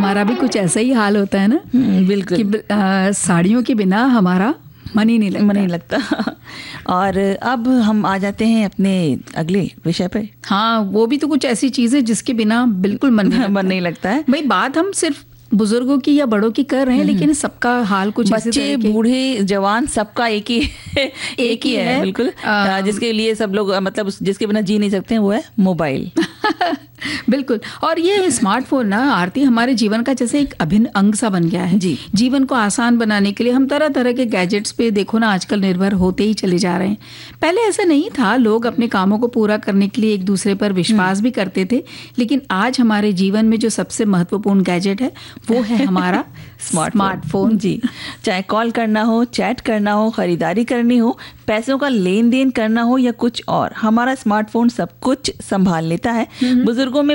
हमारा भी कुछ ऐसा ही हाल होता है ना। बिल्कुल कि साड़ियों के बिना हमारा मन ही नहीं लगता। और अब हम आ जाते हैं अपने अगले विषय पे। हाँ, वो भी तो कुछ ऐसी चीज़ है जिसके बिना बिल्कुल मन नहीं लगता है। भाई बात हम सिर्फ बुजुर्गों की या बड़ों की कर रहे हैं, लेकिन सबका हाल कुछ बच्चे बूढ़े जवान सबका एक ही है बिल्कुल। जिसके लिए सब लोग मतलब जिसके बिना जी नहीं सकते हैं वो है मोबाइल। बिल्कुल। और ये स्मार्टफोन ना आरती हमारे जीवन का जैसे एक अभिन्न अंग सा बन गया है जी। जीवन को आसान बनाने के लिए हम तरह तरह के गैजेट्स पे देखो ना आजकल निर्भर होते ही चले जा रहे हैं। पहले ऐसा नहीं था, लोग अपने कामों को पूरा करने के लिए एक दूसरे पर विश्वास भी करते थे, लेकिन आज हमारे जीवन में जो सबसे महत्वपूर्ण गैजेट है वो है हमारा स्मार्टफोन। जी, चाहे कॉल करना हो, चैट करना हो, खरीदारी करनी हो, पैसों का लेन देन करना हो या कुछ और, हमारा स्मार्टफोन सब कुछ संभाल लेता है। बुजुर्गों में